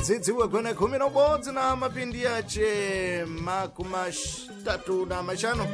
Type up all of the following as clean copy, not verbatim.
dzidziwe gwene khumi na ubodzi na mapindi yace makumashitatu na mashanu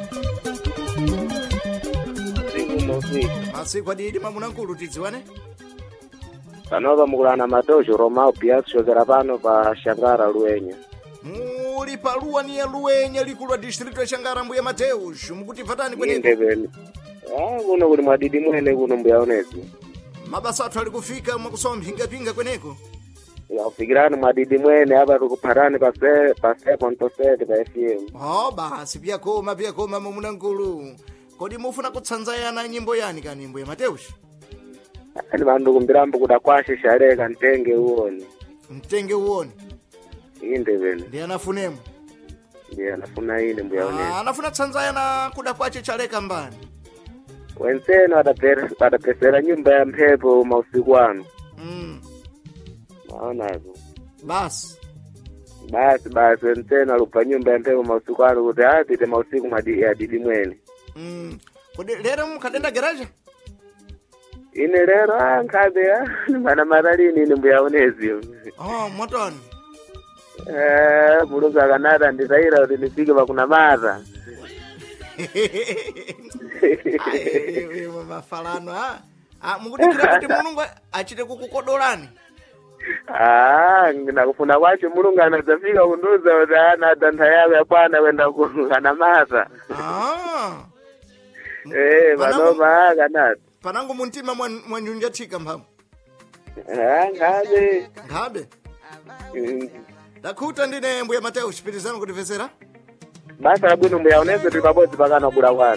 masiku adidi mamunankulu tidziwane panova mukulana Matosho Romao Piazza chokera pano pa Shangara Luenya. Muli pa Luwania Luenya likulu wa district ya Shangara mbuya Mateus mukuti vatani kweneko Indebeni. Kuno kuli mwadidi mwene kuno mbuya onezi. Mabasa athu ali kufika mwakusoma mphinga kweneko Yakufikirani mwadidi mwene hapa tukupharani pa 7.7 pa FM. basi pyakoma mamunankulu kodi mufuna kutsanzayana nyimbo yani ka nyimbo ya Mateus Ani vandu kumbirambo kudakwashe shareka ntenge uone. mtenge uone Indebeni. ndi anafunemo Ndiye anafuna ine mbuya onezi. anafuna tsanzayana kuda kwache chaleka mbani Wenseno atapesera nyumba ya mphepo mausiku wanu. Maonazo. basi Wenseno alupa nyumba ya mphepo mausiku wanu kuti apite mausiku ya didi mwene. kodi lero mukadenda garaja Ine lero nkhabe mana maralini ine mbuya onezi. motoni Mulungu akanata nditaira kuti nifike pakunamata. mafalano mukudikira kuti mulungu achite kukukodolani Nakufuna kwacho mulungu anadzafika kunduza kuti ana adantha yawe apana kwenda kukanamata. Panoma akanata. panango muntima mwanjunjathika mphamvu nkhabe takhuta ndine mbuya Mateus chipitizano kutifesera basa labwino mbuya onezi tuli pabodzi pakana kula kwanu.